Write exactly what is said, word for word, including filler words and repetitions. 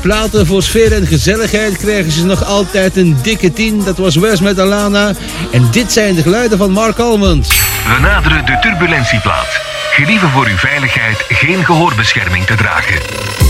Platen voor sfeer en gezelligheid krijgen ze nog altijd een dikke tien. Dat was Wes met Alana. En dit zijn de geluiden van Mark Almond. We naderen de turbulentieplaat. Gelieve voor uw veiligheid geen gehoorbescherming te dragen.